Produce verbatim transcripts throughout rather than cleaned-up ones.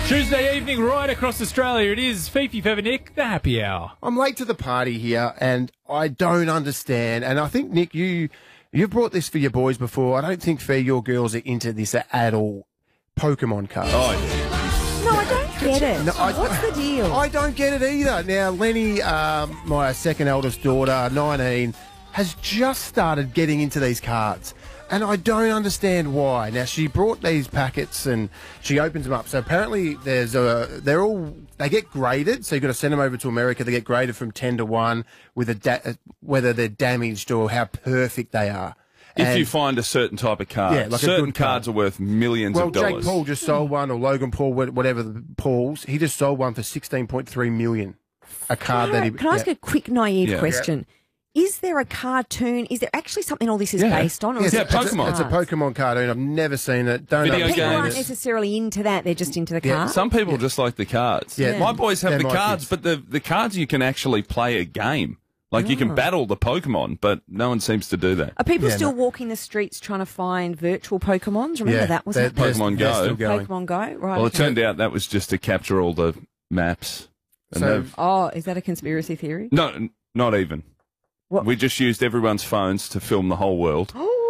Tuesday evening, right across Australia, it is Fifi Feather Nick, the happy hour. I'm late to the party here, and I don't understand. And I think, Nick, you, you've brought this for your boys before. I don't think, Fee, your girls are into this at all. Pokemon cards. Oh, yeah. No, I don't get it. No, I- What's the deal? I don't get it either. Now, Lenny, um, my second eldest daughter, nineteen, has just started getting into these cards. And I don't understand why. Now, she brought these packets and she opens them up. So apparently there's a, they're all, they get graded. So you've got to send them over to America. They get graded from ten to one with a da- whether they're damaged or how perfect they are. If And- you find a certain type of card, Yeah, like a certain good card. cards are worth millions well, of dollars. Jake Paul just sold one, or Logan Paul, whatever the Paul's, he just sold one for sixteen point three million. A card Can I, that he. can I ask yeah. a quick naive Yeah. question? Is there a cartoon? Is there actually something all this is Yeah. based on? Or Yeah, is Yeah, it it's, just a, it's a cards? Pokemon cartoon. I've never seen it. Don't Video understand People games. aren't it. necessarily into that. They're just into the Yeah, cards. Some people just like the cards. Yeah. My boys have They're the my cards, kids. but the, the cards you can actually play a game. Like you can battle the Pokemon, but no one seems to do that. Are people Yeah, still no. walking the streets trying to find virtual Pokemons? Remember Yeah, that was they're- happening? they're- Pokemon they're Go. still going. Pokemon Go, right? Well, it okay. turned out that was just to capture all the maps. And So- they've- Oh, is that a conspiracy theory? no, n- not even. What? We just used everyone's phones to film the whole world,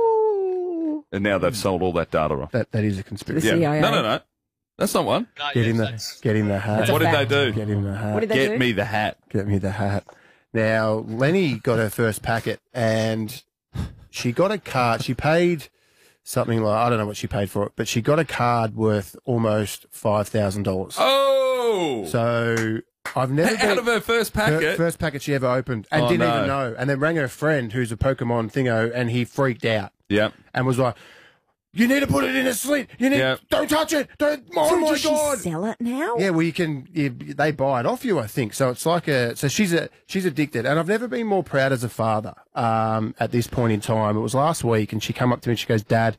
Oh, and now they've sold all that data off. That that is a conspiracy. The Yeah. C I A. No, no, no. That's not one. Get him the get him the hat. That's a What did they fact. do? Get him the hat. what did they Get do? me the hat. Get me the hat. Now, Lenny got her first packet and she got a card. She paid something like, I don't know what she paid for it, but she got a card worth almost five thousand dollars. Oh! So I've never out been, of her first her packet. first packet she ever opened and Oh, didn't no. even know. And then rang her friend who's a Pokemon thingo and he freaked out Yeah. and was like, you need to put it in a slit. You need, Yeah. don't touch it. Don't, oh So my does God. she sell it now? Yeah, well, you can. You, they buy it off you, I think. So it's like a. So she's a. She's addicted, and I've never been more proud as a father. Um, at this point in time, it was last week, and she came up to me and she goes, "Dad,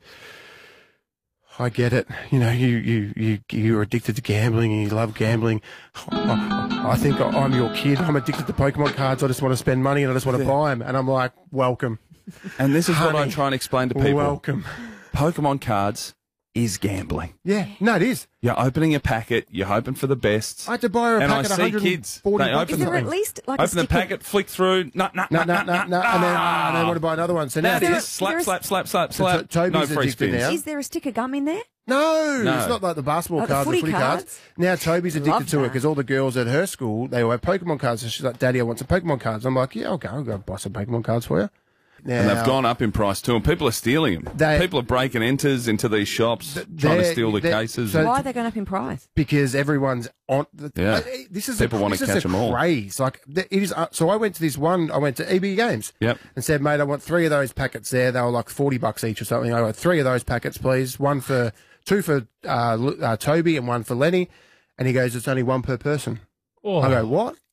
I get it. You know, you you you you're addicted to gambling, and you love gambling. I, I think I'm your kid. I'm addicted to Pokemon cards. I just want to spend money, and I just want to buy them. And I'm like, welcome, And this is what I Honey, try and explain to people. welcome. Pokemon cards is gambling. Yeah, no, it is. You're opening a packet, you're hoping for the best. I had to buy her a And I packet of see one hundred kids, forty they bucks open Is or there at something. least like a Open the sticker? packet, flick through, no, no, No, no, no, no, no, and then uh, and they want to buy another one. So now There it it's- is. Slap, There's- slap, slap, slap, So slap. Toby's No free addicted spins. now. Is there a stick of gum in there? No, No. it's not like the basketball Like the cards, footy the footy cards? cards. Now Toby's Love addicted to it that. because all the girls at her school, they all have Pokemon cards. And she's like, Daddy, I want some Pokemon cards. I'm like, yeah, I'll go. I'll go buy some Pokemon cards for you. Now, And they've gone up in price too, and people are stealing them. They- people are breaking enters into these shops, trying to they're- steal the they're- cases. so- Why are they going up in price? because everyone's on. The, Yeah. uh, This is People a, wanna this is catch a 'em all. craze. Like th- it is. Uh, so I went to this one. I went to E B Games. Yep. And said, mate, I want three of those packets there. They were like forty bucks each or something. I got three of those packets, please. One for two for uh, Lu- uh, Toby and one for Lenny. And he goes, it's only one per person. Oh. I go, what?